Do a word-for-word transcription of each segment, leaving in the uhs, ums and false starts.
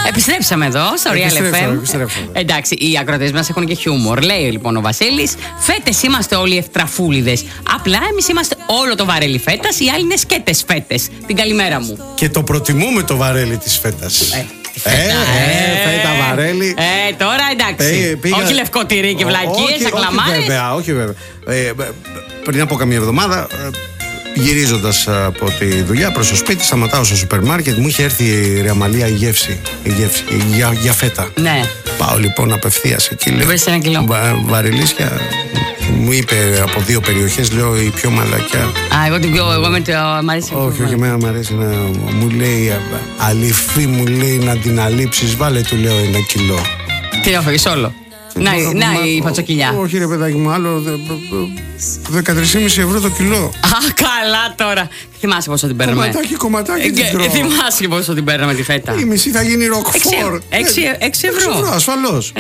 Επιστρέψαμε εδώ στο Real εφ εμ. Εντάξει, οι ακροατές μας έχουν και χιούμορ. Λέει λοιπόν ο Βασίλης, φέτες είμαστε όλοι ευτραφούλιδες. Απλά εμείς είμαστε όλο το βαρέλι φέτας, οι άλλοι είναι σκέτες φέτες. Την καλημέρα μου. Και το προτιμούμε το βαρέλι της φέτας. Ε. Ε, ε, φέτα βαρέλι. Ε, τώρα εντάξει. Ε, πήγα... Όχι λευκό τυρί και βλακίες, ακλαμάρες. Όχι βέβαια, όχι βέβαια. Ε, πριν από καμία εβδομάδα, γυρίζοντας από τη δουλειά προς το σπίτι, σταματάω στο σούπερ μάρκετ. Μου είχε έρθει η Ρεαμαλία η γεύση, η γεύση για, για φέτα. Ναι. Πάω λοιπόν απευθείας εκεί. Λέω, βρεις ένα κιλό. Βα, βαρελίσια. Μου είπε από δύο περιοχές, λέω η πιο μαλακιά. Α, εγώ την πιο, εγώ με το μ' αρέσει. Όχι, όχι, εμένα μου αρέσει να μου λέει αληφή, μου λέει να την αλείψεις. Βάλε, του λέω, ένα κιλό. Τι έφαγες όλο? Να, να η πατσοκυλιά. Όχι ρε παιδάκι μου, άλλο δεκατρία κόμμα πέντε ευρώ το κιλό. Α, καλά τώρα. Θυμάσαι πόσο την παίρναμε? Κομματάκι, κομματάκι την τρώω. Θυμάσαι πόσο την παίρναμε τη φέτα? Η μισή θα γίνει ροκφόρ. έξι ευρώ. ευρώ, ασφαλώς.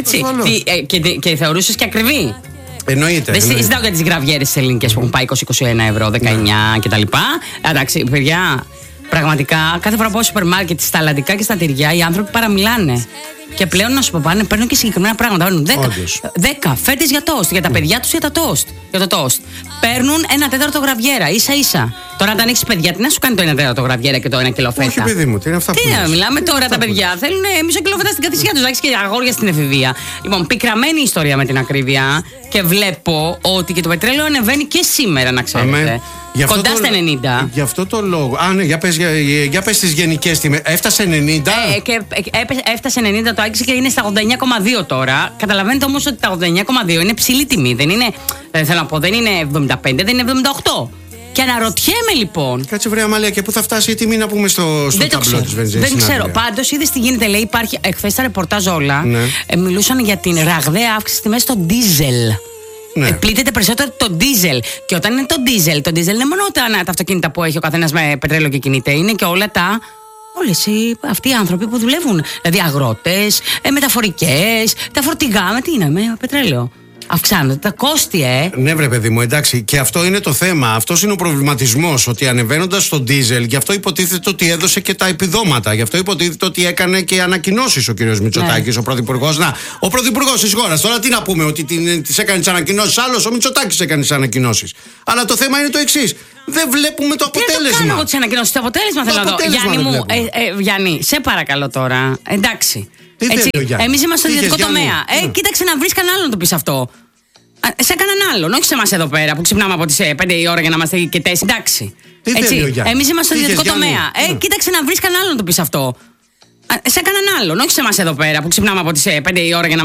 Και θεωρούσες και ακριβή? Εννοείται. Δεν συζητάω για τις γραβιέρες τις ελληνικές που έχουν πάει είκοσι είκοσι ένα ευρώ, δεκαεννιά κτλ. Εντάξει, παιδιά, πραγματικά κάθε φορά που πάω στο σούπερ μάρκετ, στα αλλαντικά και στα τυριά, οι άνθρωποι παραμιλάνε. Και πλέον να σου πω πάνε, παίρνουν και συγκεκριμένα πράγματα. Παίρνουν δέκα φέτες για τόστ, για τα παιδιά τους για τα τόστ. Για το τόστ. Παίρνουν ένα τέταρτο γραβιέρα, ίσα ίσα. Τώρα, αν τα ανοίξει παιδιά, τι να σου κάνει το ένα τέταρτο γραβιέρα και το ένα κιλό φέτα? Όχι, παιδί μου, τι είναι αυτά που. Τι να μιλάμε τώρα, τα παιδιά θέλουν μισό κιλό φέτα στην καθησιά τους. Εντάξει, και αγόρια στην εφηβεία. Λοιπόν, πικραμένη ιστορία με την ακρίβεια. Και βλέπω ότι και το πετρέλαιο ανεβαίνει και σήμερα, να ξέρετε. Κοντά στα ενενήντα. Γι' αυτό το λόγο. Α, ναι, για πες, για, για πες τις γενικές τιμές. Έφτασε ενενήντα. Ε, και έφτασε ενενήντα το άξι και είναι στα ογδόντα εννιά κόμμα δύο τώρα. Καταλαβαίνετε όμως ότι τα ογδόντα εννιά κόμμα δύο είναι ψηλή τιμή. Δεν είναι, δεν θέλω να πω, δεν είναι εβδομήντα πέντε, δεν είναι εβδομήντα οκτώ. Και αναρωτιέμαι λοιπόν. Κάτσε βρε Αμαλία, και πού θα φτάσει η τιμή να πούμε στο, στο ταμπλό της βενζίνης? Δεν ξέρω. Πάντως είδες τι γίνεται, λέει. Υπάρχει, εχθές τα ρεπορτάζ όλα, ναι. ε, μιλούσαν για την ραγδαία αύξηση τιμές στο ντίζελ. Ναι. Ε, πλήττεται περισσότερο το ντίζελ. Και όταν είναι το ντίζελ, το ντίζελ είναι μόνο τα, τα αυτοκίνητα που έχει ο καθένας με πετρέλαιο και κινείται. Είναι και όλα τα. Όλες οι, αυτοί οι άνθρωποι που δουλεύουν. Δηλαδή αγρότες, ε, μεταφορικές, τα φορτηγά. Με τι είναι, με πετρέλαιο. Αυξάνονται τα κόστη, ε. Ναι, βρε παιδί μου, εντάξει. Και αυτό είναι το θέμα. Αυτός είναι ο προβληματισμός. Ότι ανεβαίνοντας στο ντίζελ, γι' αυτό υποτίθεται ότι έδωσε και τα επιδόματα. Γι' αυτό υποτίθεται ότι έκανε και ανακοινώσεις ο κύριος Μητσοτάκης, ναι. Ο πρωθυπουργός. Να, ο πρωθυπουργός της χώρας. Τώρα τι να πούμε, ότι τις έκανε τις ανακοινώσεις. Άλλος ο Μητσοτάκης έκανε τις ανακοινώσεις. Αλλά το θέμα είναι το εξής. Δεν βλέπουμε το αποτέλεσμα. Δεν το κάνω εγώ τις ανακοινώσεις. Το αποτέλεσμα το θέλω να δω. Γιάννη μου, ε, ε, Γιάννη, σε παρακαλώ τώρα. Εντάξει. Εμείς είμαστε στο ιδιωτικό τομέα. Ε, κοίταξε να βρεις κανέναν άλλο να το πεις αυτό. Σε κανέναν άλλον, όχι σε εμάς εδώ πέρα που ξυπνάμε από τις πέντε η ώρα για να είμαστε και τέσσερις. Εντάξει. Εμείς είμαστε στο ιδιωτικό τομέα. Ε, κοίταξε να βρεις κανέναν άλλο να το πεις αυτό. Σε κανέναν άλλον, όχι σε εμάς εδώ πέρα που ξυπνάμε από τις πέντε η ώρα για να